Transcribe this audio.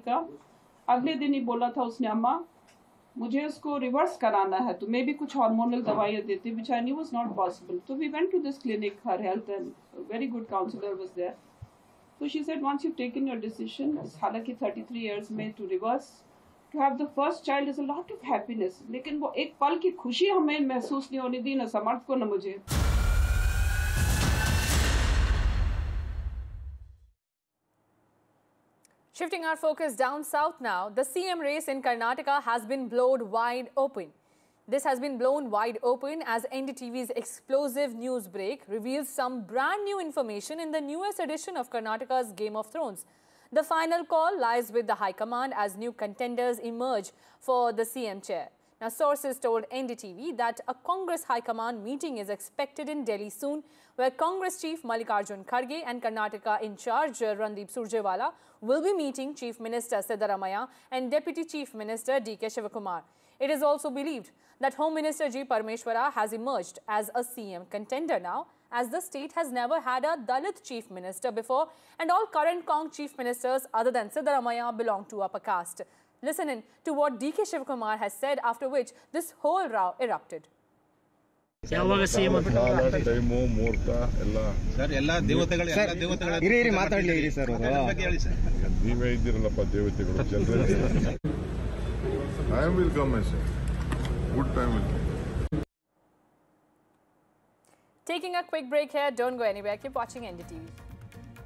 का। अगले दिन ही बोला था उसने, अम्मा मुझे उसको रिवर्स कराना है, तो मैं भी कुछ हार्मोनल दवाइयाँ देती, which I knew was not possible. So we went to this clinic, her health and a very good counselor was there. So she said, once you've taken your decision, हालांकि 33 years में to reverse, to have the first child is a lot of happiness. लेकिन वो एक पल की खुशी हमें महसूस नहीं होने दी, न समर्थ को न मुझे। Shifting our focus down south now, the CM race in Karnataka has been blown wide open. This has been blown wide open as NDTV's explosive news break reveals some brand new information in the newest edition of Karnataka's Game of Thrones. The final call lies with the High Command as new contenders emerge for the CM chair. Now, sources told NDTV that a Congress High Command meeting is expected in Delhi soon, where Congress Chief Mallikarjun Kharge and Karnataka in charge Randeep Surjewala will be meeting Chief Minister Siddaramaiah and Deputy Chief Minister D.K. Shivakumar. It is also believed that Home Minister G. Parameshwara has emerged as a CM contender now, as the state has never had a Dalit Chief Minister before, and all current Cong Chief Ministers other than Siddaramaiah belong to upper caste. Listen in to what D.K. Shivakumar has said, after which this whole row erupted. ಯಾವಾಗ CM time ಮುಹೂರ್ತ ಎಲ್ಲ sir ಎಲ್ಲ ದೇವತೆಗಳು ಹಿರಿಯರಿ ಮಾತಾಡಲಿ ಇರಿ sir ಹೇಳಿ sir ನೀವೇ ಇದ್ದೀರಲ್ಲಪ್ಪ ದೇವತೆಗಳು ಜನರೇ time will come sir good time will come. Taking a quick break here, don't go anywhere, keep watching NDTV.